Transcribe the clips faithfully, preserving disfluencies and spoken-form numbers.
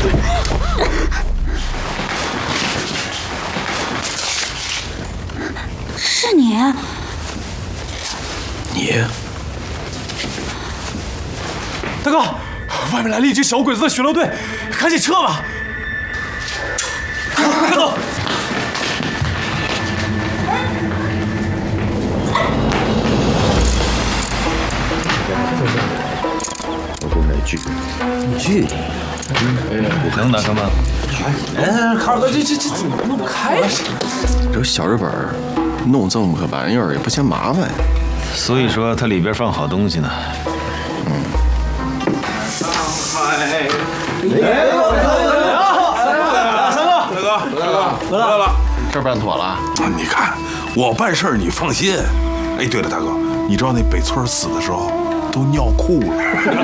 是你？ 你？ 大哥，外面来了一支小鬼子的巡逻队，赶紧撤吧！快走！ 我给你来锯。 锯？能拿上吗？ 哎，卡尔哥，这这这怎么弄不开呀？ 这小日本弄这么个玩意儿也不嫌麻烦呀。 所以说它里边放好东西呢。 嗯。 哎，哎，三哥，大哥，大哥，回来了， 这办妥了。 你看，我办事儿你放心。哎，对了，大哥，你知道那北村死的时候都尿裤了。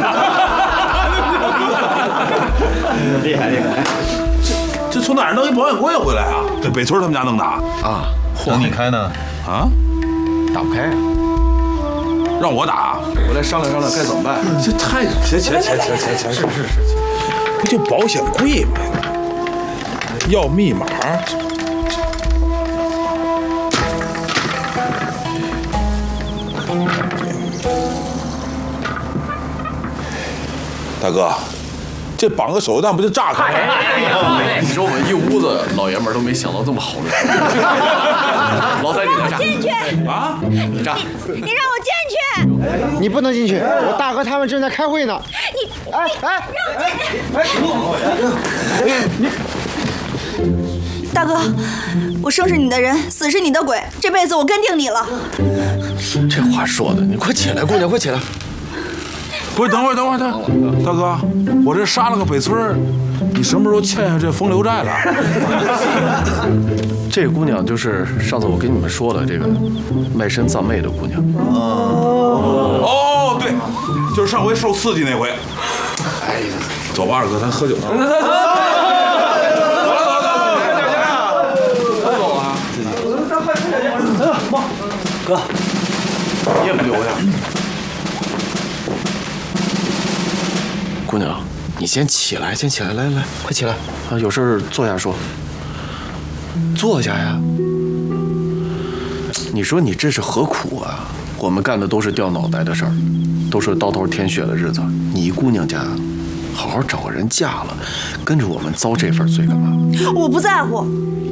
厉害厉害！这这从哪儿弄一保险柜回来啊？ 这北村他们家弄的啊？ 等你开呢？ 啊？ 打不开啊？ 让我打？ 我来商量商量该怎么办。这太……钱钱钱钱钱钱！是是是， 不就保险柜吗？要密码。大哥，这绑个手榴弹不就炸开了？ 你说我们一屋子老爷们儿都没想到这么好的事儿。老三，你来炸进去啊！ 你炸！ 你让我进去！ 你不能进去，我大哥他们正在开会呢。 你哎哎让我进去！大哥，我生是你的人，死是你的鬼，这辈子我跟定你了。 这话说的，你快起来，姑娘，快起来！ 不是，等会儿，等会儿，大大哥，我这杀了个北村，你什么时候欠下这风流债了？ 这姑娘就是上次我跟你们说的这个卖身葬妹的姑娘。 哦，对，就是上回受刺激那回。哎呀，走吧，二哥，咱喝酒。走了，走了，走了，走了。 哥，你也不留下。 姑娘，你先起来，先起来，来来，快起来啊！有事坐下说。坐下呀！你说你这是何苦啊？我们干的都是掉脑袋的事儿，都是刀头舔血的日子。你姑娘家好好找个人嫁了，跟着我们遭这份罪干嘛？ 我不在乎，